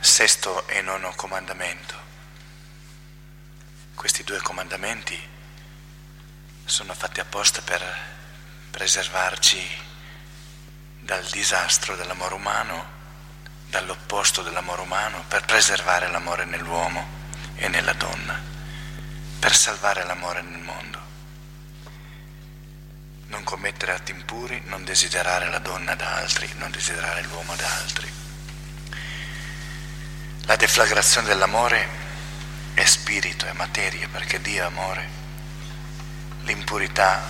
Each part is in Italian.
Sesto e nono comandamento. Questi due comandamenti sono fatti apposta per preservarci dal disastro dell'amore umano, dall'opposto dell'amore umano, per preservare l'amore nell'uomo e nella donna, per salvare l'amore nel mondo. Non commettere atti impuri, non desiderare la donna da altri, non desiderare l'uomo da altri. La deflagrazione dell'amore è spirito, è materia, perché Dio è amore. L'impurità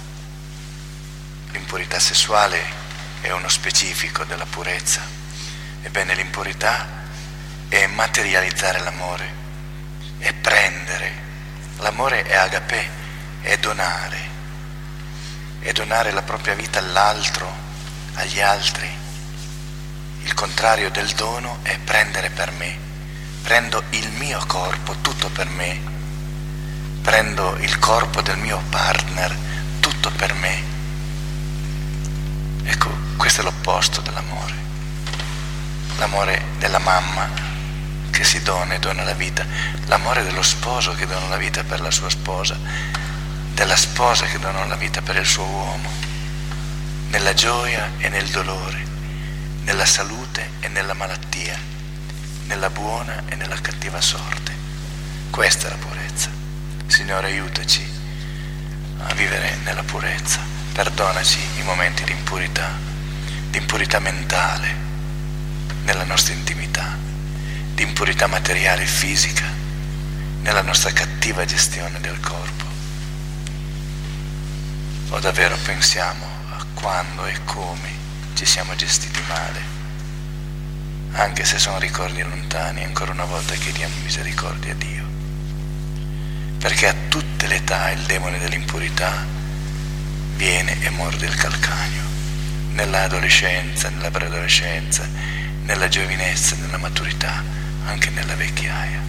sessuale è uno specifico della purezza. Ebbene, l'impurità è materializzare l'amore, è prendere. L'amore è agapè, è donare la propria vita all'altro, agli altri. Il contrario del dono è prendere per me. Prendo il mio corpo, tutto per me. Prendo il corpo del mio partner, tutto per me. Ecco, questo è l'opposto dell'amore. L'amore della mamma che si dona e dona la vita. L'amore dello sposo che dona la vita per la sua sposa. Della sposa che dona la vita per il suo uomo. Nella gioia e nel dolore. Nella salute e nella malattia, nella buona e nella cattiva sorte. Questa è la purezza. Signore, aiutaci a vivere nella purezza. Perdonaci i momenti di impurità mentale nella nostra intimità, di impurità materiale e fisica nella nostra cattiva gestione del corpo. O davvero pensiamo a quando e come ci siamo gestiti male, anche se sono ricordi lontani. Ancora una volta chiediamo misericordia a Dio, perché a tutte le età il demone dell'impurità viene e morde il calcagno, nell'adolescenza, nella preadolescenza, nella giovinezza, nella maturità, anche nella vecchiaia.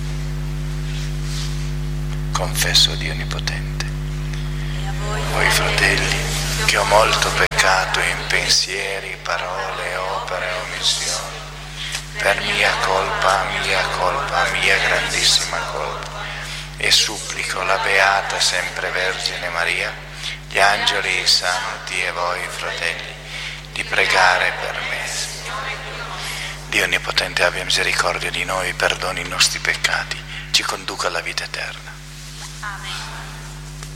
Confesso a Dio Onnipotente, voi fratelli, che ho molto peccato in pensieri, parole, opere, omissioni, per mia colpa, mia grandissima colpa, e supplico la Beata sempre Vergine Maria, gli angeli, i santi e voi fratelli, di pregare per me. Dio Onnipotente abbia misericordia di noi, perdoni i nostri peccati, ci conduca alla vita eterna.